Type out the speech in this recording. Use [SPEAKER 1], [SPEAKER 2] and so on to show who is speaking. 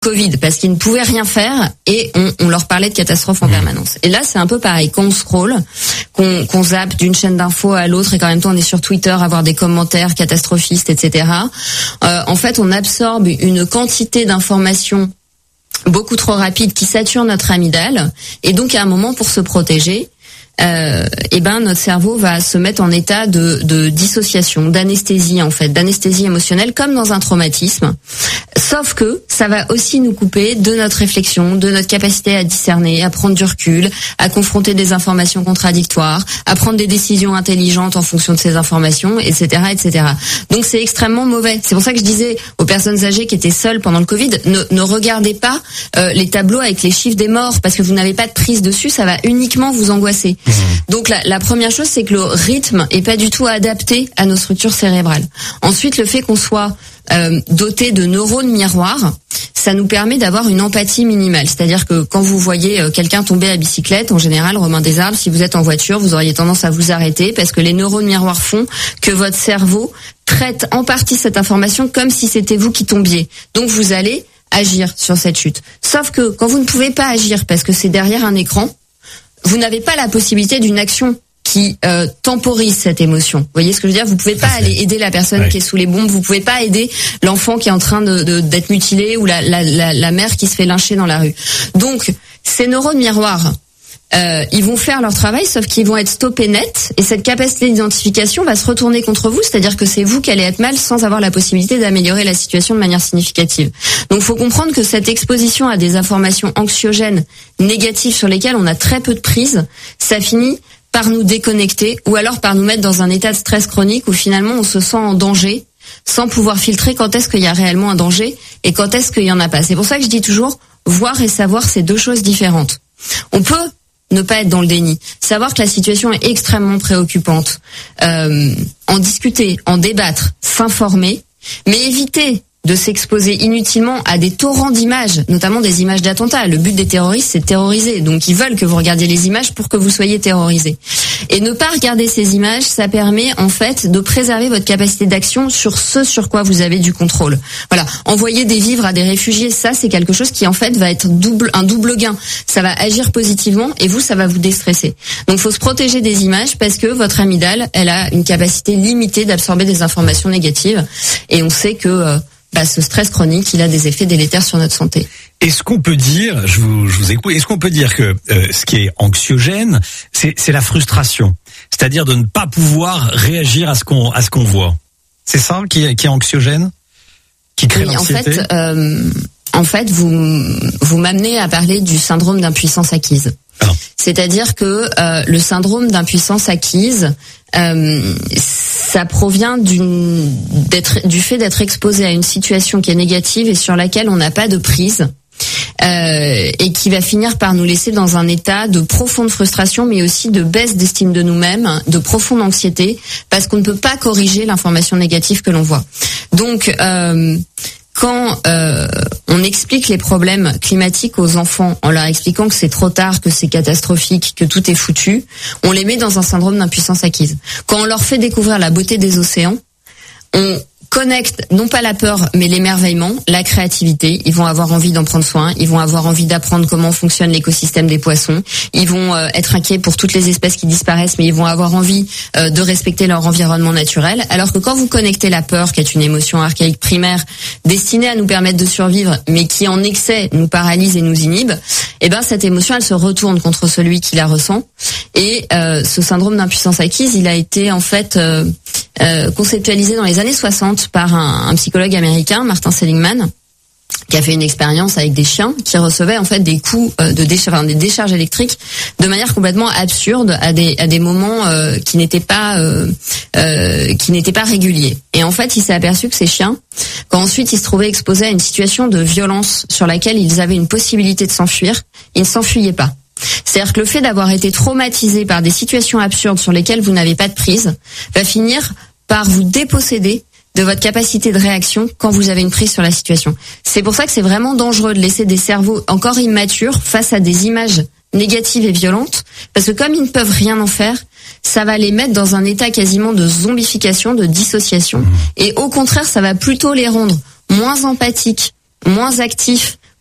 [SPEAKER 1] Covid parce qu'ils ne pouvaient rien faire et on leur parlait de catastrophe en permanence. Et là, c'est un peu pareil. Quand on scrolle, qu'on zappe d'une chaîne d'infos à l'autre et qu'en même temps on est sur Twitter à voir des commentaires catastrophistes, etc. En fait, on absorbe une quantité d'informations beaucoup trop rapide qui sature notre amygdale et donc à un moment pour se protéger, notre cerveau va se mettre en état de dissociation, d'anesthésie en fait, d'anesthésie émotionnelle comme dans un traumatisme. Sauf que ça va aussi nous couper de notre réflexion, de notre capacité à discerner, à prendre du recul, à confronter des informations contradictoires, à prendre des décisions intelligentes en fonction de ces informations, etc., etc. Donc c'est extrêmement mauvais. C'est pour ça que je disais aux personnes âgées qui étaient seules pendant le Covid, ne regardez pas les tableaux avec les chiffres des morts parce que vous n'avez pas de prise dessus, ça va uniquement vous angoisser. Donc la première chose, c'est que le rythme est pas du tout adapté à nos structures cérébrales. Ensuite, le fait qu'on soit doté de neurones miroirs, ça nous permet d'avoir une empathie minimale. C'est-à-dire que quand vous voyez quelqu'un tomber à bicyclette, en général, Romain Desarbes, si vous êtes en voiture, vous auriez tendance à vous arrêter parce que les neurones miroirs font que votre cerveau traite en partie cette information comme si c'était vous qui tombiez. Donc vous allez agir sur cette chute. Sauf que quand vous ne pouvez pas agir parce que c'est derrière un écran, vous n'avez pas la possibilité d'une action qui temporise cette émotion. Vous voyez ce que je veux dire ? Vous pouvez pas aller aider la personne qui est sous les bombes, vous pouvez pas aider l'enfant qui est en train d'être mutilé ou la mère qui se fait lyncher dans la rue. Donc, ces neurones miroirs, ils vont faire leur travail, sauf qu'ils vont être stoppés net, et cette capacité d'identification va se retourner contre vous, c'est-à-dire que c'est vous qui allez être mal sans avoir la possibilité d'améliorer la situation de manière significative. Donc il faut comprendre que cette exposition à des informations anxiogènes, négatives, sur lesquelles on a très peu de prise, ça finit par nous déconnecter, ou alors par nous mettre dans un état de stress chronique où finalement on se sent en danger, sans pouvoir filtrer quand est-ce qu'il y a réellement un danger et quand est-ce qu'il y en a pas. C'est pour ça que je dis toujours, voir et savoir, c'est deux choses différentes. On peut ne pas être dans le déni, savoir que la situation est extrêmement préoccupante, en discuter, en débattre, s'informer, mais éviter de s'exposer inutilement à des torrents d'images, notamment des images d'attentats. Le but des terroristes, c'est de terroriser. Donc ils veulent que vous regardiez les images pour que vous soyez terrorisés. Et ne pas regarder ces images, ça permet en fait de préserver votre capacité d'action sur ce sur quoi vous avez du contrôle. Voilà, envoyer des vivres à des réfugiés, ça c'est quelque chose qui en fait va être un double gain. Ça va agir positivement et vous, ça va vous déstresser. Donc il faut se protéger des images parce que votre amygdale, elle a une capacité limitée d'absorber des informations négatives. Et on sait que ce stress chronique, il a des effets délétères sur notre santé.
[SPEAKER 2] Est-ce qu'on peut dire, je vous écoute, est-ce qu'on peut dire que ce qui est anxiogène, c'est la frustration, c'est-à-dire de ne pas pouvoir réagir à ce qu'on voit. C'est ça qui est anxiogène, qui crée l'anxiété.
[SPEAKER 1] En fait, vous m'amenez à parler du syndrome d'impuissance acquise. C'est-à-dire que le syndrome d'impuissance acquise, ça provient du fait d'être exposé à une situation qui est négative et sur laquelle on n'a pas de prise. Et qui va finir par nous laisser dans un état de profonde frustration, mais aussi de baisse d'estime de nous-mêmes, de profonde anxiété, parce qu'on ne peut pas corriger l'information négative que l'on voit. Donc, quand on explique les problèmes climatiques aux enfants en leur expliquant que c'est trop tard, que c'est catastrophique, que tout est foutu, on les met dans un syndrome d'impuissance acquise. Quand on leur fait découvrir la beauté des océans, on connecte non pas la peur mais l'émerveillement, la créativité. Ils vont avoir envie d'en prendre soin, ils vont avoir envie d'apprendre comment fonctionne l'écosystème des poissons, ils vont être inquiets pour toutes les espèces qui disparaissent, mais ils vont avoir envie de respecter leur environnement naturel. Alors que quand vous connectez la peur, qui est une émotion archaïque primaire destinée à nous permettre de survivre, mais qui en excès nous paralyse et nous inhibe, cette émotion elle se retourne contre celui qui la ressent. Et ce syndrome d'impuissance acquise, il a été en fait conceptualisé dans les années 60 par un psychologue américain, Martin Seligman, qui a fait une expérience avec des chiens qui recevaient en fait des coups des décharges électriques de manière complètement absurde à des moments qui n'étaient pas réguliers. Et en fait, il s'est aperçu que ces chiens, quand ensuite ils se trouvaient exposés à une situation de violence sur laquelle ils avaient une possibilité de s'enfuir, ils ne s'enfuyaient pas. C'est-à-dire que le fait d'avoir été traumatisé par des situations absurdes sur lesquelles vous n'avez pas de prise va finir par vous déposséder de votre capacité de réaction quand vous avez une prise sur la situation. C'est pour ça que c'est vraiment dangereux de laisser des cerveaux encore immatures face à des images négatives et violentes, parce que comme ils ne peuvent rien en faire, ça va les mettre dans un état quasiment de zombification, de dissociation. Et au contraire, ça va plutôt les rendre moins empathiques, moins actifs